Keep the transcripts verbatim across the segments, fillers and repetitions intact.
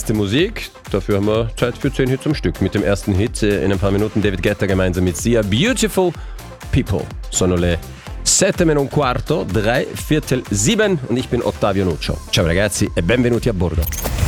beste Musik. Dafür haben wir Zeit für zehn Hits am Stück. Mit dem ersten Hit in ein paar Minuten David Guetta gemeinsam mit Sia. Beautiful People. Sono le sette meno un quarto, drei Viertel sieben und ich bin Ottavio Nuccio. Ciao ragazzi e benvenuti a bordo.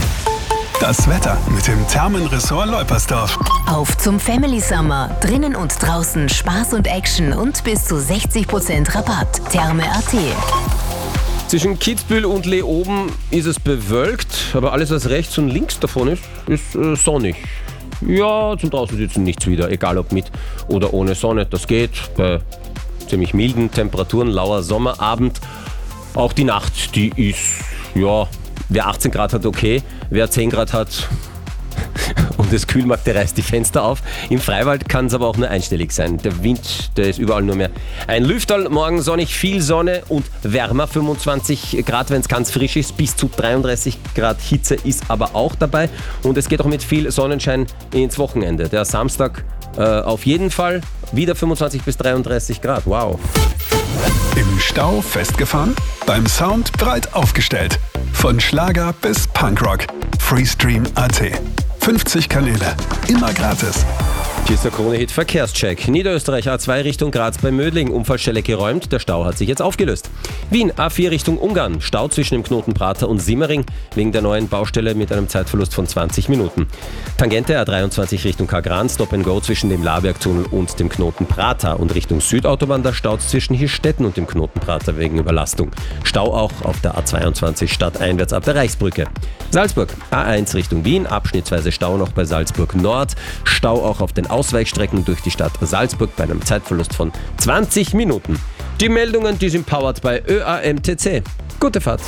Das Wetter mit dem Thermenressort Leupersdorf. Auf zum Family Summer. Drinnen und draußen Spaß und Action und bis zu sechzig Prozent Rabatt. Therme Punkt at. Zwischen Kitzbühel und Leoben ist es bewölkt, aber alles, was rechts und links davon ist, ist äh, sonnig. Ja, zum draußen sitzen nichts wieder, egal ob mit oder ohne Sonne. Das geht bei ziemlich milden Temperaturen, lauer Sommerabend. Auch die Nacht, die ist, ja, wer achtzehn Grad hat, okay. Wer zehn Grad hat und es kühl macht, der reißt die Fenster auf. Im Freiwald kann es aber auch nur einstellig sein. Der Wind, der ist überall nur mehr ein Lüfterl. Morgen sonnig, viel Sonne und wärmer. fünfundzwanzig Grad, wenn es ganz frisch ist. Bis zu dreiunddreißig Grad Hitze ist aber auch dabei. Und es geht auch mit viel Sonnenschein ins Wochenende. Der Samstag äh, auf jeden Fall wieder fünfundzwanzig bis dreiunddreißig Grad. Wow. Im Stau festgefahren? Beim Sound breit aufgestellt. Von Schlager bis Punkrock. Freestream Punkt at. fünfzig Kanäle. Immer gratis. Hier ist der Krone-Hit Verkehrscheck. Niederösterreich A zwei Richtung Graz bei Mödling. Unfallstelle geräumt. Der Stau hat sich jetzt aufgelöst. Wien A vier Richtung Ungarn. Stau zwischen dem Knoten Prater und Simmering wegen der neuen Baustelle mit einem Zeitverlust von zwanzig Minuten. Tangente A dreiundzwanzig Richtung Kagran. Stop and Go zwischen dem Labergtunnel und dem Knoten Prater. Und Richtung Südautobahn, da staut zwischen Hirstetten und dem Knoten Prater wegen Überlastung. Stau auch auf der A zweiundzwanzig stadteinwärts ab der Reichsbrücke. Salzburg A eins Richtung Wien. Abschnittsweise Stau noch bei Salzburg Nord. Stau auch auf den Ausweichstrecken durch die Stadt Salzburg bei einem Zeitverlust von zwanzig Minuten. Die Meldungen, die sind powered bei Ö A M T C. Gute Fahrt.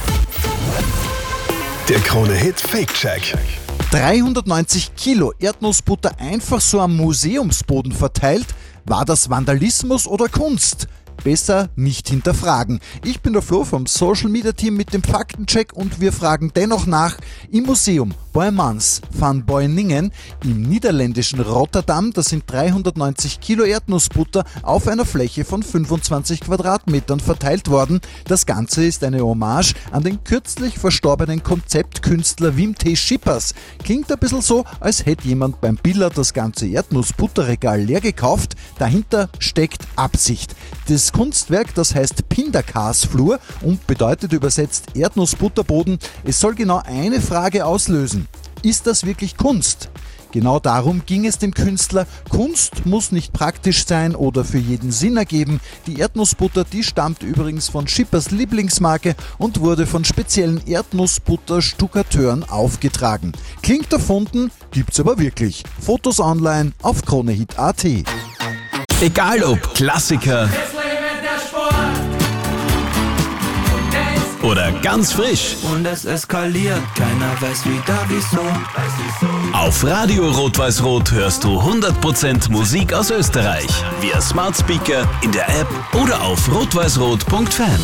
Der Krone-Hit Fake-Check. dreihundertneunzig Kilo Erdnussbutter einfach so am Museumsboden verteilt. War das Vandalismus oder Kunst? Besser nicht hinterfragen. Ich bin der Flo vom Social Media Team mit dem Faktencheck und wir fragen dennoch nach im Museum Boijmans van Beuningen im niederländischen Rotterdam. Da sind dreihundertneunzig Kilo Erdnussbutter auf einer Fläche von fünfundzwanzig Quadratmetern verteilt worden. Das Ganze ist eine Hommage an den kürzlich verstorbenen Konzeptkünstler Wim T. Schippers. Klingt ein bisschen so, als hätte jemand beim Biller das ganze Erdnussbutterregal leer gekauft. Dahinter steckt Absicht. Das Kunstwerk, das heißt Pinderkasflur und bedeutet übersetzt Erdnussbutterboden. Es soll genau eine Frage auslösen. Ist das wirklich Kunst? Genau darum ging es dem Künstler. Kunst muss nicht praktisch sein oder für jeden Sinn ergeben. Die Erdnussbutter, die stammt übrigens von Schippers Lieblingsmarke und wurde von speziellen Erdnussbutter-Stuckateuren aufgetragen. Klingt erfunden, gibt's aber wirklich. Fotos online auf Kronehit Punkt at. Egal ob Klassiker oder ganz frisch. Und es eskaliert, keiner weiß wieder wieso. Auf Radio Rot-Weiß-Rot hörst du hundert Prozent Musik aus Österreich. Via Smart Speaker, in der App oder auf rot weiß rot punkt fan.